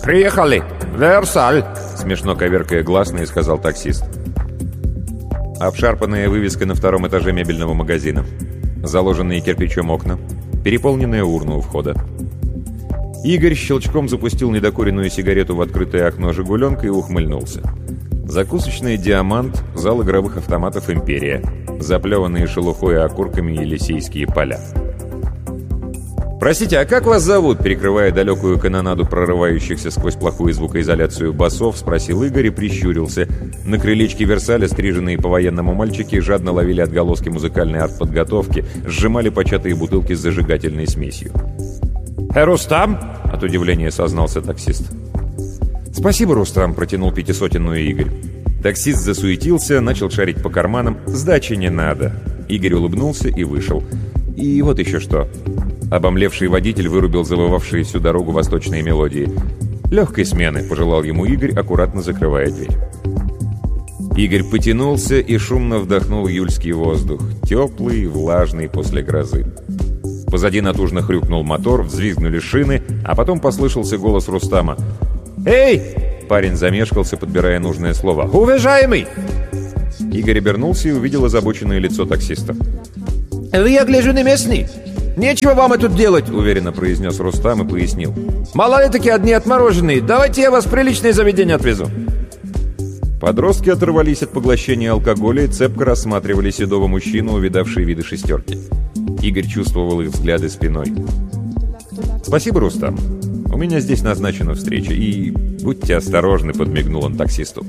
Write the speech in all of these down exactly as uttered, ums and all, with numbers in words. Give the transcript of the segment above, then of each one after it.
«Приехали! Версаль!» — смешно коверкая гласные, сказал таксист. Обшарпанная вывеска на втором этаже мебельного магазина. Заложенные кирпичом окна. Переполненная урна у входа. Игорь щелчком запустил недокуренную сигарету в открытое окно «Жигуленка» и ухмыльнулся. Закусочная «Диамант», зал игровых автоматов «Империя», заплеванные шелухой и окурками Елисейские поля. «Простите, а как вас зовут?» — перекрывая далекую канонаду прорывающихся сквозь плохую звукоизоляцию басов, спросил Игорь и прищурился. На крылечке Версаля стриженные по-военному мальчики жадно ловили отголоски музыкальной артподготовки, сжимали початые бутылки с зажигательной смесью. «Рустам?» — от удивления сознался таксист. «Спасибо, Рустам», — протянул пятисотенную Игорь. Таксист засуетился, начал шарить по карманам. «Сдачи не надо». Игорь улыбнулся и вышел. «И вот еще что». Обомлевший водитель вырубил завывавшие всю дорогу восточные мелодии. «Легкой смены», — пожелал ему Игорь, аккуратно закрывая дверь. Игорь потянулся и шумно вдохнул июльский воздух, теплый, влажный после грозы. Позади натужно хрюкнул мотор, взвизгнули шины, а потом послышался голос Рустама. «Эй!» — парень замешкался, подбирая нужное слово. «Уважаемый!» Игорь обернулся и увидел озабоченное лицо таксиста. «Вы, я гляжу, не местный. Нечего вам и тут делать», — уверенно произнес Рустам и пояснил. «Малолетки одни отмороженные. Давайте я вас в приличное заведение отвезу». Подростки оторвались от поглощения алкоголя и цепко рассматривали седого мужчину, увидавшие виды шестерки. Игорь чувствовал их взгляды спиной. «Спасибо, Рустам. У меня здесь назначена встреча. И будьте осторожны», — подмигнул он таксисту.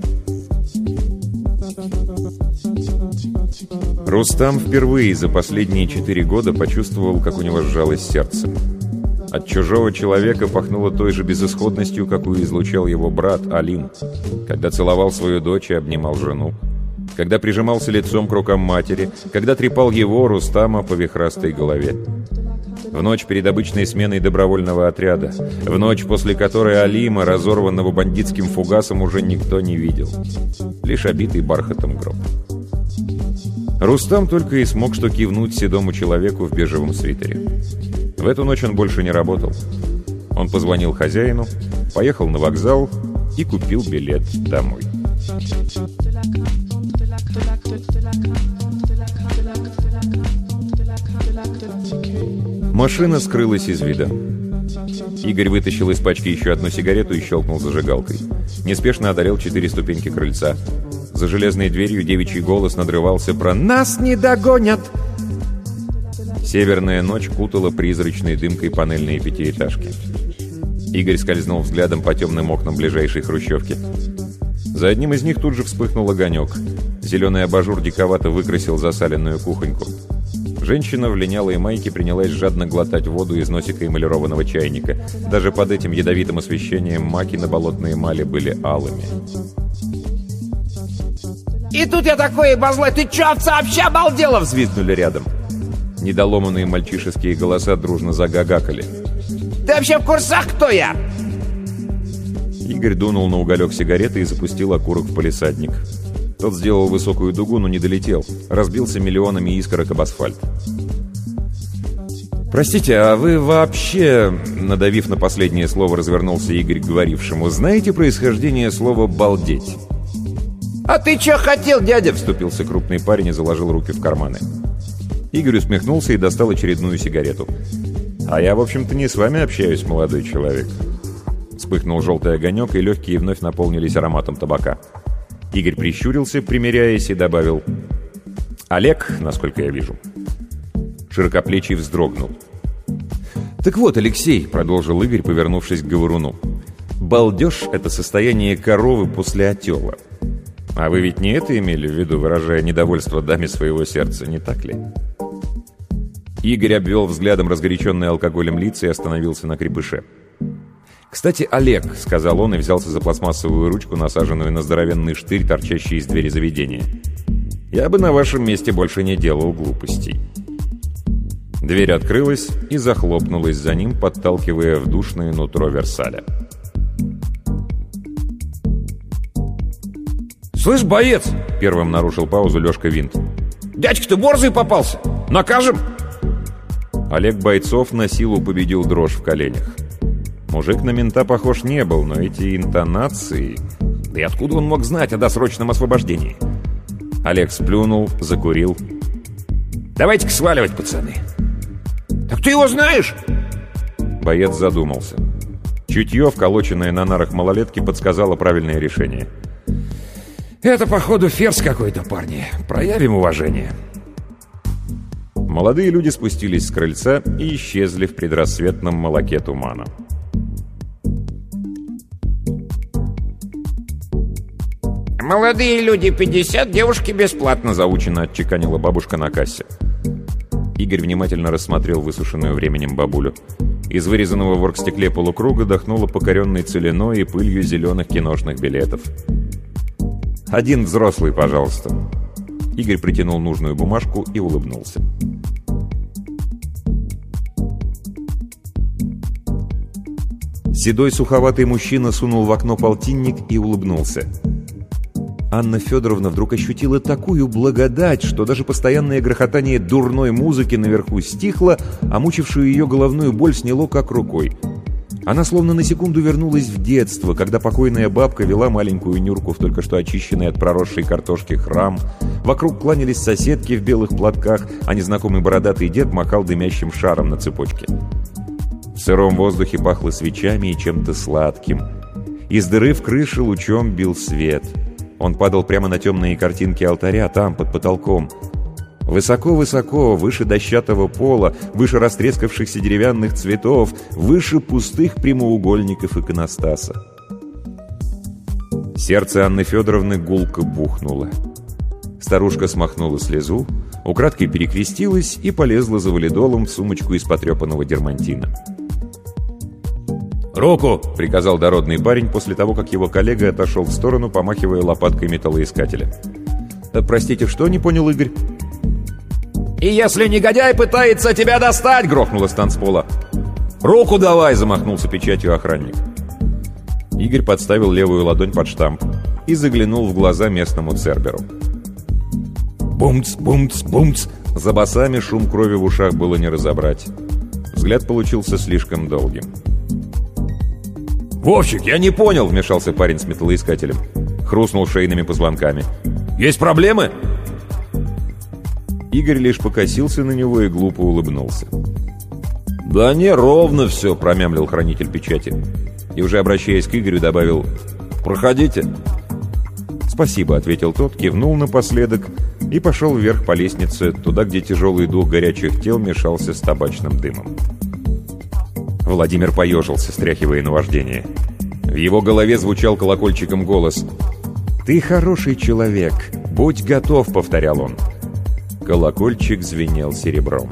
Рустам впервые за последние четыре года почувствовал, как у него сжалось сердце. От чужого человека пахнуло той же безысходностью, какую излучал его брат Алим, когда целовал свою дочь и обнимал жену, когда прижимался лицом к рукам матери, когда трепал его, Рустама, по вихрастой голове. В ночь перед обычной сменой добровольного отряда, в ночь, после которой Алима, разорванного бандитским фугасом, уже никто не видел. Лишь обитый бархатом гроб. Рустам только и смог что кивнуть седому человеку в бежевом свитере. В эту ночь он больше не работал. Он позвонил хозяину, поехал на вокзал и купил билет домой. Машина скрылась из вида. Игорь вытащил из пачки еще одну сигарету и щелкнул зажигалкой. Неспешно одолел четыре ступеньки крыльца. За железной дверью девичий голос надрывался про «Нас не догонят!». Северная ночь кутала призрачной дымкой панельные пятиэтажки. Игорь скользнул взглядом по темным окнам ближайшей хрущевки. За одним из них тут же вспыхнул огонек. Зеленый абажур диковато выкрасил засаленную кухоньку. Женщина в линялой майке принялась жадно глотать воду из носика эмалированного чайника. Даже под этим ядовитым освещением маки на болотной эмали были алыми. «И тут я такой, базлай, ты чё, вообще обалдела?» — взвизгнули рядом. Недоломанные мальчишеские голоса дружно загагакали. «Ты вообще в курсах, кто я?» Игорь дунул на уголек сигареты и запустил окурок в палисадник. Тот сделал высокую дугу, но не долетел. Разбился миллионами искорок об асфальт. «Простите, а вы вообще...» Надавив на последнее слово, развернулся Игорь к говорившему. «Знаете происхождение слова «балдеть»?» «А ты чё хотел, дядя?» — вступился крупный парень и заложил руки в карманы. Игорь усмехнулся и достал очередную сигарету. «А я, в общем-то, не с вами общаюсь, молодой человек». Вспыхнул желтый огонек, и легкие вновь наполнились ароматом табака. Игорь прищурился, примиряясь, и добавил: «Олег, насколько я вижу». Широкоплечий вздрогнул. «Так вот, Алексей», — продолжил Игорь, повернувшись к говоруну, «балдеж — это состояние коровы после отела. А вы ведь не это имели в виду, выражая недовольство даме своего сердца, не так ли?» Игорь обвел взглядом разгоряченные алкоголем лица и остановился на крепыше. «Кстати, Олег», — сказал он и взялся за пластмассовую ручку, насаженную на здоровенный штырь, торчащий из двери заведения. «Я бы на вашем месте больше не делал глупостей». Дверь открылась и захлопнулась за ним, подталкивая в душное нутро Версаля. «Слышь, боец!» — первым нарушил паузу Лёшка Винт. «Дядька-то борзый попался! Накажем!» Олег Бойцов на силу победил дрожь в коленях. Мужик на мента похож не был, но эти интонации... Да и откуда он мог знать о досрочном освобождении? Олег сплюнул, закурил. «Давайте-ка сваливать, пацаны!» «Так ты его знаешь?» Боец задумался. Чутье, вколоченное на нарах малолетки, подсказало правильное решение. «Это, походу, ферзь какой-то, парни. Проявим уважение». Молодые люди спустились с крыльца и исчезли в предрассветном молоке тумана. «Молодые люди пятьдесят, девушки бесплатно», — заучено отчеканила бабушка на кассе. Игорь внимательно рассмотрел высушенную временем бабулю. Из вырезанного в оргстекле полукруга дохнуло покоренной целиной и пылью зеленых киношных билетов. «Один взрослый, пожалуйста». Игорь притянул нужную бумажку и улыбнулся. Седой суховатый мужчина сунул в окно полтинник и улыбнулся. Анна Федоровна вдруг ощутила такую благодать, что даже постоянное грохотание дурной музыки наверху стихло, а мучившую ее головную боль сняло как рукой. Она словно на секунду вернулась в детство, когда покойная бабка вела маленькую Нюрку в только что очищенный от проросшей картошки храм. Вокруг кланялись соседки в белых платках, а незнакомый бородатый дед махал дымящим шаром на цепочке. В сыром воздухе пахло свечами и чем-то сладким. Из дыры в крыше лучом бил свет. Он падал прямо на темные картинки алтаря, там, под потолком. Высоко-высоко, выше дощатого пола, выше растрескавшихся деревянных цветов, выше пустых прямоугольников иконостаса. Сердце Анны Федоровны гулко бухнуло. Старушка смахнула слезу, украдкой перекрестилась и полезла за валидолом в сумочку из потрепанного дермантина. «Руку!» — приказал дородный парень после того, как его коллега отошел в сторону, помахивая лопаткой металлоискателя. «Простите, что?» — не понял Игорь. «И если негодяй пытается тебя достать!» — грохнуло с танцпола. «Руку давай!» — замахнулся печатью охранник. Игорь подставил левую ладонь под штамп и заглянул в глаза местному церберу. Бумц, бумц, бумц! За басами шум крови в ушах было не разобрать. Взгляд получился слишком долгим. «Вовчик, я не понял!» — вмешался парень с металлоискателем. Хрустнул шейными позвонками. «Есть проблемы?» Игорь лишь покосился на него и глупо улыбнулся. «Да не, ровно все!» — промямлил хранитель печати. И уже обращаясь к Игорю, добавил: «Проходите!» «Спасибо», — ответил тот, кивнул напоследок и пошел вверх по лестнице, туда, где тяжелый дух горячих тел мешался с табачным дымом. Владимир поежился, стряхивая наваждение. В его голове звучал колокольчиком голос. «Ты хороший человек, будь готов», — повторял он. Колокольчик звенел серебром.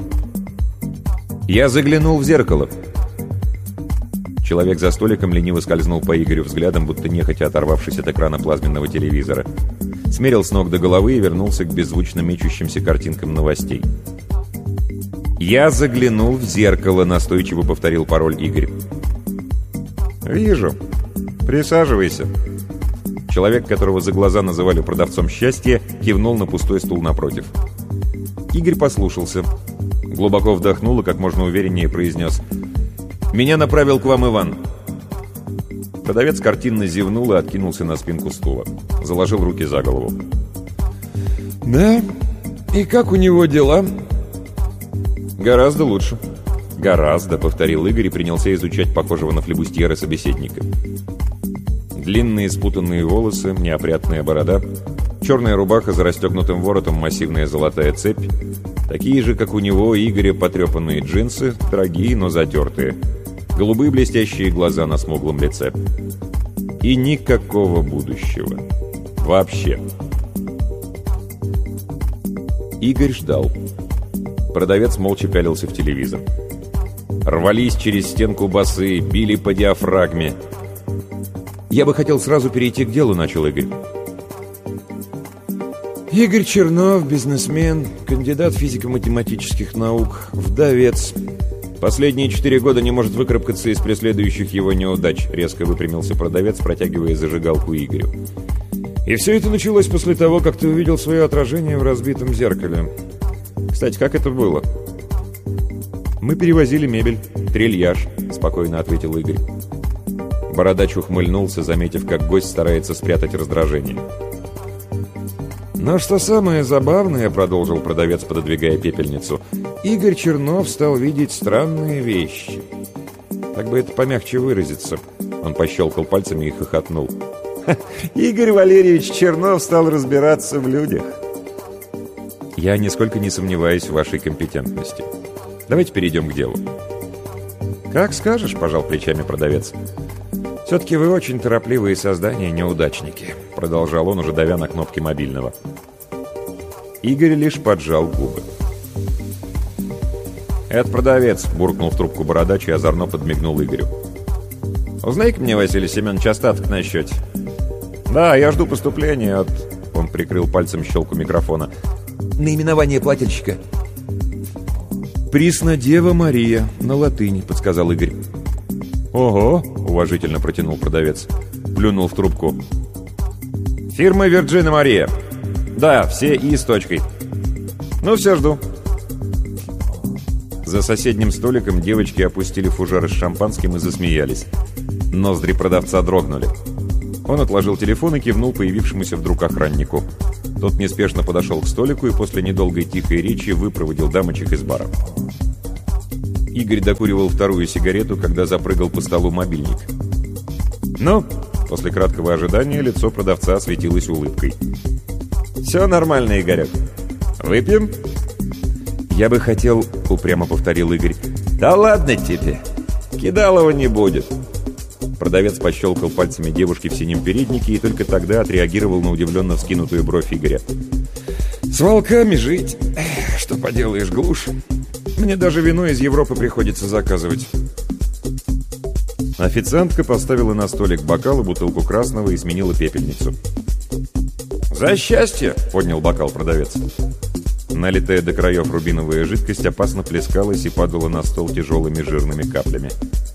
«Я заглянул в зеркало». Человек за столиком лениво скользнул по Игорю взглядом, будто нехотя оторвавшись от экрана плазменного телевизора. Смерил с ног до головы и вернулся к беззвучно мечущимся картинкам новостей. «Я заглянул в зеркало», — настойчиво повторил пароль Игорь. «Вижу. Присаживайся». Человек, которого за глаза называли продавцом счастья, кивнул на пустой стул напротив. Игорь послушался. Глубоко вдохнул и как можно увереннее произнес: «Меня направил к вам Иван». Продавец картинно зевнул и откинулся на спинку стула. Заложил руки за голову. «Да? И как у него дела?» «Гораздо лучше». «Гораздо», — повторил Игорь и принялся изучать похожего на флебустьера собеседника. Длинные спутанные волосы, неопрятная борода, черная рубаха за расстегнутым воротом, массивная золотая цепь, такие же, как у него, Игоря, потрепанные джинсы, дорогие, но затертые, голубые блестящие глаза на смуглом лице. И никакого будущего. Вообще. Игорь ждал. Продавец молча пялился в телевизор. Рвались через стенку басы, били по диафрагме. «Я бы хотел сразу перейти к делу», — начал Игорь. «Игорь Чернов, бизнесмен, кандидат физико-математических наук, вдовец. Последние четыре года не может выкарабкаться из преследующих его неудач», — резко выпрямился продавец, протягивая зажигалку Игорю. «И все это началось после того, как ты увидел свое отражение в разбитом зеркале. Кстати, как это было?» «Мы перевозили мебель, трильяж», — спокойно ответил Игорь. Бородач ухмыльнулся, заметив, как гость старается спрятать раздражение. «Но что самое забавное, — продолжил продавец, пододвигая пепельницу, — Игорь Чернов стал видеть странные вещи. Как бы это помягче выразиться?» Он пощелкал пальцами и хохотнул. «Игорь Валерьевич Чернов стал разбираться в людях». «Я нисколько не сомневаюсь в вашей компетентности. Давайте перейдем к делу». «Как скажешь, — пожал плечами продавец. Все-таки вы очень торопливые создания, неудачники», — продолжал он, уже давя на кнопки мобильного. Игорь лишь поджал губы. «Это продавец», — буркнул в трубку Бородач и озорно подмигнул Игорю. «Узнай-ка мне, Василий Семенович, остаток на счете». «Да, я жду поступления от...» Он прикрыл пальцем щелку микрофона. «Наименование плательщика». «Преснодева Мария», на латыни, подсказал Игорь. «Ого», — уважительно протянул продавец. Плюнул в трубку. «Фирма Вирджина Мария. Да, все «и» с точкой. Ну, все, жду». За соседним столиком девочки опустили фужеры с шампанским и засмеялись. Ноздри продавца дрогнули. Он отложил телефон и кивнул появившемуся вдруг охраннику. Тот неспешно подошел к столику и после недолгой тихой речи выпроводил дамочек из бара. Игорь докуривал вторую сигарету, когда запрыгал по столу мобильник. «Ну?» После краткого ожидания лицо продавца осветилось улыбкой. «Все нормально, Игорек. Выпьем?» «Я бы хотел...» — упрямо повторил Игорь. «Да ладно тебе! Кидалова не будет!» Продавец пощелкал пальцами девушки в синем переднике и только тогда отреагировал на удивленно вскинутую бровь Игоря. «С волками жить! Эх, что поделаешь, глушь! Мне даже вино из Европы приходится заказывать». Официантка поставила на столик бокал и бутылку красного и сменила пепельницу. «За счастье!» — поднял бокал продавец. Налитая до краев рубиновая жидкость опасно плескалась и падала на стол тяжелыми жирными каплями.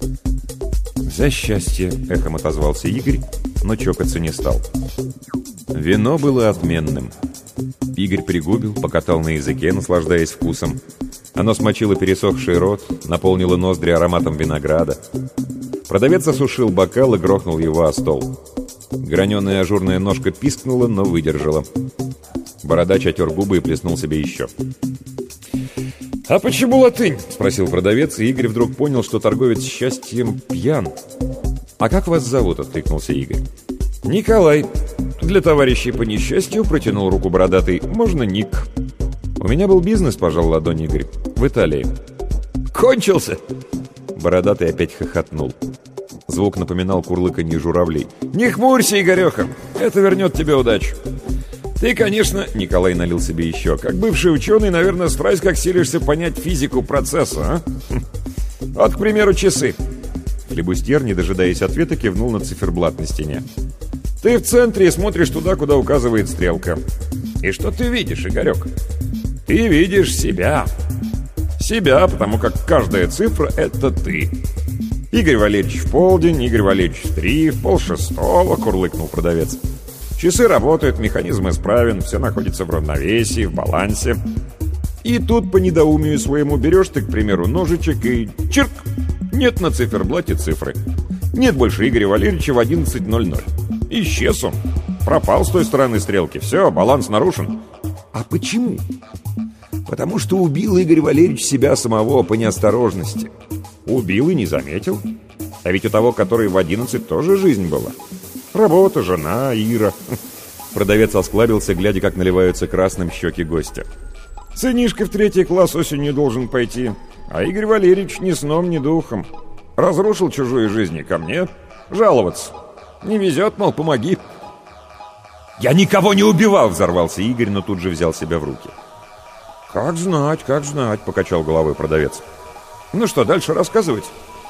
«За счастье!» — эхом отозвался Игорь, но чокаться не стал. Вино было отменным. Игорь пригубил, покатал на языке, наслаждаясь вкусом. Оно смочило пересохший рот, наполнило ноздри ароматом винограда. Продавец осушил бокал и грохнул его о стол. Граненая ажурная ножка пискнула, но выдержала. Бородач отер губы и плеснул себе еще. «А почему латынь?» — спросил продавец, и Игорь вдруг понял, что торговец счастьем пьян. «А как вас зовут?» — откликнулся Игорь. «Николай. Для товарищей по несчастью», — протянул руку бородатый. «Можно Ник». «У меня был бизнес», — пожал ладонь Игорь. «В Италии». «Кончился?» Бородатый опять хохотнул. Звук напоминал курлыканье журавлей. «Не хмурься, Игореха, это вернет тебе удачу. Ты, конечно...» — Николай налил себе еще. «Как бывший ученый, наверное, страсть как силишься понять физику процесса, а? Вот, к примеру, часы». Флебустьер, не дожидаясь ответа, кивнул на циферблат на стене. «Ты в центре и смотришь туда, куда указывает стрелка. И что ты видишь, Игорек? Ты видишь себя. Себя, потому как каждая цифра — это ты. Игорь Валерьевич в полдень, Игорь Валерьевич в три, в полшестого», — курлыкнул продавец. «Часы работают, механизм исправен, все находится в равновесии, в балансе. И тут по недоумию своему берешь ты, к примеру, ножичек и чирк! Нет на циферблате цифры. Нет больше Игоря Валерьевича в одиннадцать ноль ноль. Исчез он. Пропал с той стороны стрелки. Все, баланс нарушен». «А почему?» «Потому что убил Игорь Валерьевич себя самого по неосторожности. Убил и не заметил. А ведь у того, который в одиннадцать, тоже жизнь была. Работа, жена, Ира». Продавец осклабился, глядя, как наливаются красным щеки гостя. «Сынишка в третий класс осенью должен пойти. А Игорь Валерьевич ни сном, ни духом. Разрушил чужую жизнь, и ко мне жаловаться. Не везет, мол, помоги». «Я никого не убивал!» — взорвался Игорь, но тут же взял себя в руки. «Как знать, как знать!» — покачал головой продавец. «Ну что, дальше рассказывать?»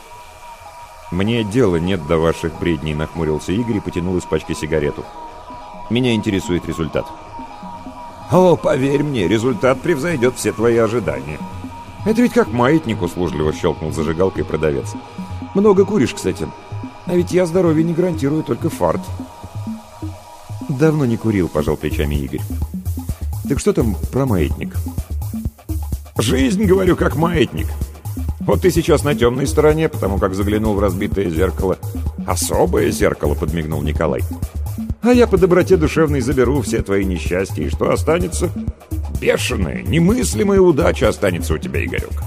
«Мне дела нет до ваших бредней», — нахмурился Игорь и потянул из пачки сигарету. «Меня интересует результат». «О, поверь мне, результат превзойдет все твои ожидания. Это ведь как маятник», — услужливо щелкнул зажигалкой продавец. «Много куришь, кстати. А ведь я здоровье не гарантирую, только фарт». «Давно не курил», — пожал плечами Игорь. «Так что там про маятник?» «Жизнь, говорю, как маятник. Вот ты сейчас на темной стороне, потому как заглянул в разбитое зеркало. Особое зеркало, подмигнул Николай. А я по доброте душевной заберу все твои несчастья, и что останется? Бешеная, немыслимая удача останется у тебя, Игорек.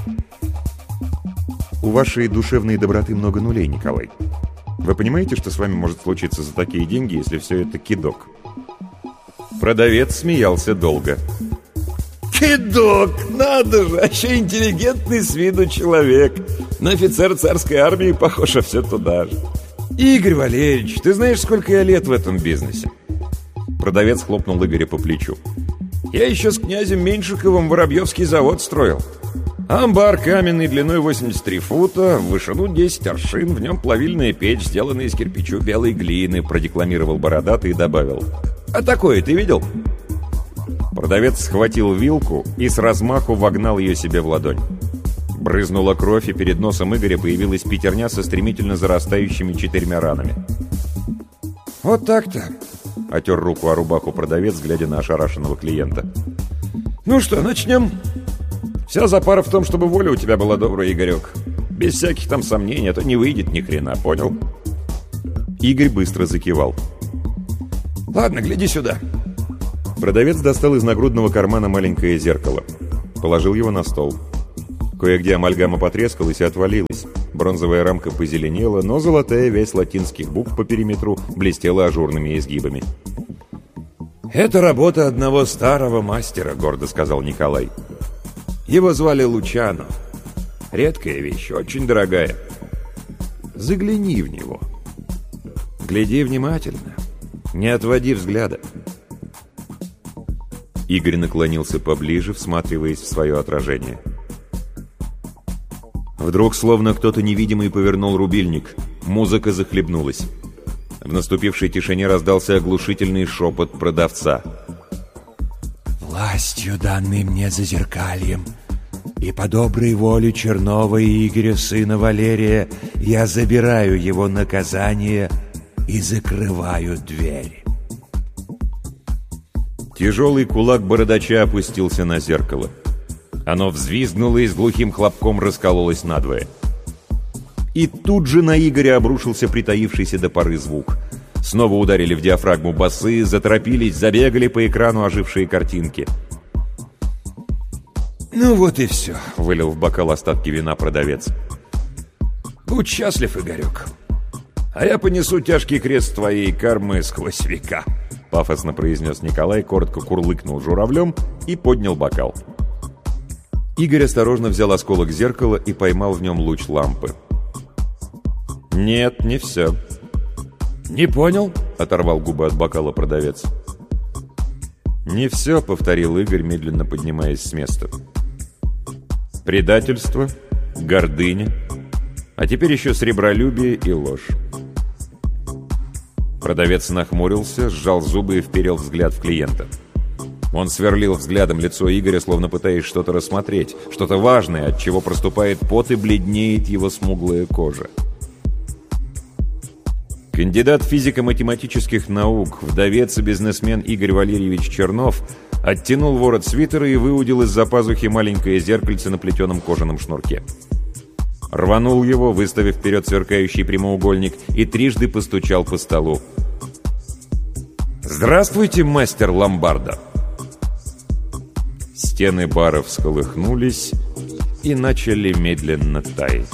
У вашей душевной доброты много нулей, Николай. Вы понимаете, что с вами может случиться за такие деньги, если все это кидок? Продавец смеялся долго. Кидок, надо же, а еще интеллигентный с виду человек. На офицера царской армии похож, а все туда же. Игорь Валерьевич, ты знаешь, сколько я лет в этом бизнесе? Продавец хлопнул Игоря по плечу. Я еще с князем Меньшиковым Воробьевский завод строил. Амбар каменный, длиной восемьдесят три фута, в вышину десять аршин, в нем плавильная печь, сделанная из кирпичу белой глины, продекламировал бородатый и добавил. А такое ты видел? Продавец схватил вилку и с размаху вогнал ее себе в ладонь. Брызнула кровь, и перед носом Игоря появилась пятерня со стремительно зарастающими четырьмя ранами. «Вот так-то», — отер руку о рубаху продавец, глядя на ошарашенного клиента. «Ну что, начнем? Вся запара в том, чтобы воля у тебя была добрая, Игорек. Без всяких там сомнений, а то не выйдет ни хрена, понял?» Игорь быстро закивал. «Ладно, гляди сюда». Продавец достал из нагрудного кармана маленькое зеркало. Положил его на стол. Кое-где амальгама потрескалась и отвалилась. Бронзовая рамка позеленела, но золотая вязь латинских букв по периметру блестела ажурными изгибами. «Это работа одного старого мастера», — гордо сказал Николай. «Его звали Лучано. Редкая вещь, очень дорогая. Загляни в него. Гляди внимательно. Не отводи взгляда». Игорь наклонился поближе, всматриваясь в свое отражение. Вдруг, словно кто-то невидимый, повернул рубильник. Музыка захлебнулась. В наступившей тишине раздался оглушительный шепот продавца. «Властью, данной мне зазеркальем, и по доброй воле Чернова и Игоря, сына Валерия, я забираю его наказание и закрываю дверь». Тяжелый кулак бородача опустился на зеркало. Оно взвизгнуло и с глухим хлопком раскололось надвое. И тут же на Игоря обрушился притаившийся до поры звук. Снова ударили в диафрагму басы, заторопились, забегали по экрану ожившие картинки. «Ну вот и все», — вылил в бокал остатки вина продавец. «Будь счастлив, Игорек. А я понесу тяжкий крест твоей кармы сквозь века», — пафосно произнес Николай, коротко курлыкнул журавлем и поднял бокал. Игорь осторожно взял осколок зеркала и поймал в нем луч лампы. «Нет, не все». «Не понял?» — оторвал губы от бокала продавец. «Не все», — повторил Игорь, медленно поднимаясь с места. «Предательство, гордыня, а теперь еще сребролюбие и ложь». Продавец нахмурился, сжал зубы и вперил взгляд в клиента. Он сверлил взглядом лицо Игоря, словно пытаясь что-то рассмотреть, что-то важное, от чего проступает пот и бледнеет его смуглая кожа. Кандидат физико-математических наук, вдовец и бизнесмен Игорь Валерьевич Чернов оттянул ворот свитера и выудил из-за пазухи маленькое зеркальце на плетеном кожаном шнурке. Рванул его, выставив вперед сверкающий прямоугольник, и трижды постучал по столу. «Здравствуйте, мастер ломбарда!» Стены бара всколыхнулись и начали медленно таять.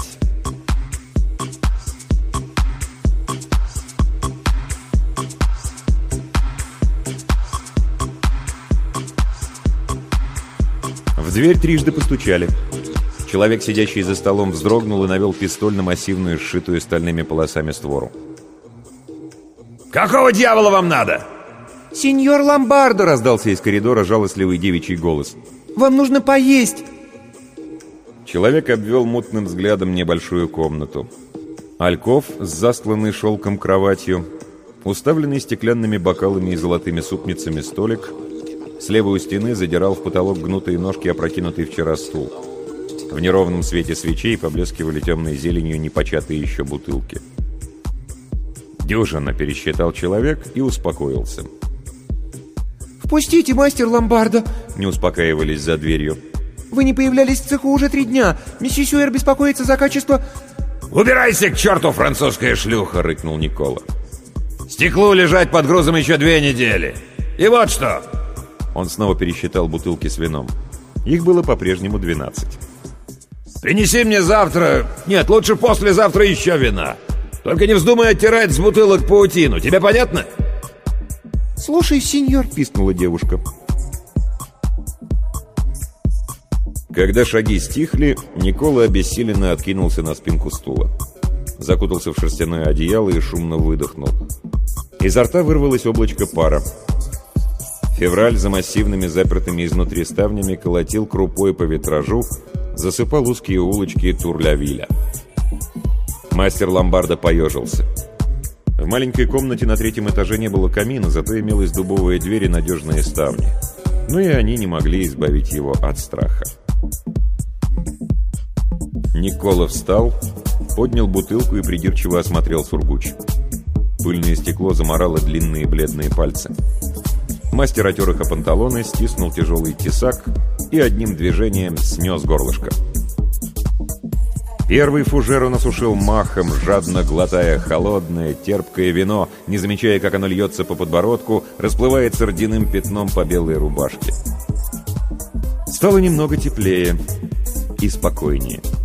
В дверь трижды постучали. Человек, сидящий за столом, вздрогнул и навел пистоль на массивную, сшитую стальными полосами створу. «Какого дьявола вам надо?» «Сеньор Ломбардо!» — раздался из коридора жалостливый девичий голос. «Вам нужно поесть!» Человек обвел мутным взглядом небольшую комнату. Альков с застланной шелком кроватью, уставленный стеклянными бокалами и золотыми супницами столик. Слева у стены задирал в потолок гнутые ножки, опрокинутый вчера стул. В неровном свете свечей поблескивали темной зеленью непочатые еще бутылки. Дюжина, пересчитал человек и успокоился. «Впустите, мастер Ломбардо!» Не успокаивались за дверью. Вы не появлялись в цеху уже три дня. Месье Сюэр беспокоится за качество...» «Убирайся к черту, французская шлюха!» — рыкнул Никола. «Стеклу лежать под грузом еще две недели. И вот что!» Он снова пересчитал бутылки с вином. Их было по-прежнему двенадцать. «Принеси мне завтра... Нет, лучше послезавтра еще вина. Только не вздумай оттирать с бутылок паутину. Тебе понятно?» «Слушай, сеньор», — пискнула девушка. Когда шаги стихли, Никола обессиленно откинулся на спинку стула. Закутался в шерстяное одеяло и шумно выдохнул. Изо рта вырвалось облачко пара. Февраль за массивными запертыми изнутри ставнями колотил крупой по витражу, засыпал узкие улочки Тур-ля-Виля. Мастер ломбарда поежился. В маленькой комнате на третьем этаже не было камина, зато имелась дубовая дверь и надежные ставни. Но и они не могли избавить его от страха. Никола встал, поднял бутылку и придирчиво осмотрел сургуч. Пыльное стекло заморало длинные бледные пальцы. Мастер отер их о панталоны, стиснул тяжелый тесак и одним движением снес горлышко. Первый фужер он осушил махом, жадно глотая холодное, терпкое вино, не замечая, как оно льется по подбородку, расплывается рдяным пятном по белой рубашке. Стало немного теплее и спокойнее.